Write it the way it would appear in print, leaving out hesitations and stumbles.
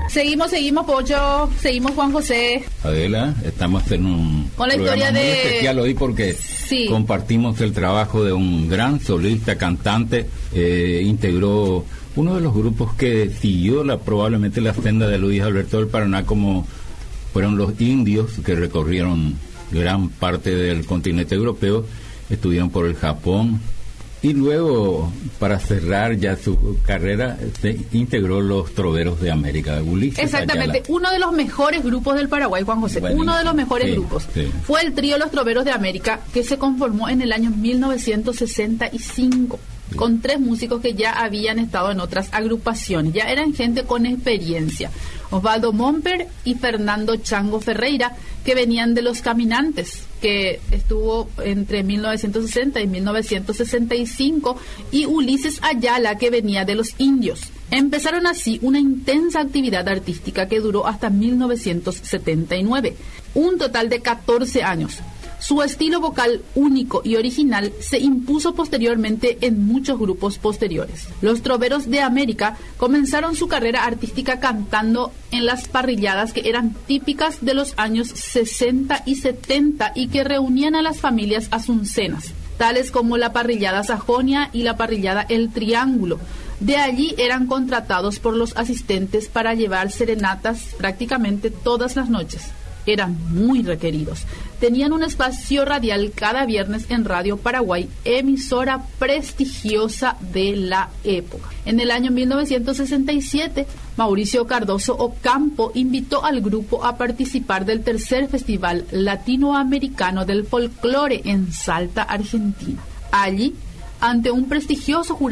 Seguimos, Pocho. Seguimos, Juan José. Adela, estamos en un con la historia muy especial hoy porque compartimos el trabajo de un gran solista, cantante, integró uno de los grupos que siguió probablemente la senda de Luis Alberto del Paraná, como fueron los Indios, que recorrieron gran parte del continente europeo, estuvieron por el Japón, y luego, para cerrar ya su carrera, se integró los Troveros de América, Ulises Exactamente, Ayala. Uno de los mejores grupos del Paraguay, Juan José. Buenísimo. Uno de los mejores grupos. Sí. Fue el trío Los Troveros de América, que se conformó en el año 1965. Sí. Con 3 músicos que ya habían estado en otras agrupaciones, ya eran gente con experiencia. Osvaldo Momper y Fernando Chango Ferreira, que venían de Los Caminantes, que estuvo entre 1960 y 1965, y Ulises Ayala, que venía de Los Indios. Empezaron así una intensa actividad artística que duró hasta 1979, un total de 14 años. Su estilo vocal único y original se impuso posteriormente en muchos grupos posteriores. Los Troveros de América comenzaron su carrera artística cantando en las parrilladas que eran típicas de los años 60 y 70 y que reunían a las familias asuncenas, tales como la parrillada Sajonia y la parrillada El Triángulo. De allí eran contratados por los asistentes para llevar serenatas prácticamente todas las noches. Eran muy requeridos. Tenían un espacio radial cada viernes en Radio Paraguay, emisora prestigiosa de la época. En el año 1967, Mauricio Cardoso Ocampo invitó al grupo a participar del tercer Festival Latinoamericano del Folclore en Salta, Argentina. Allí, ante un prestigioso jurado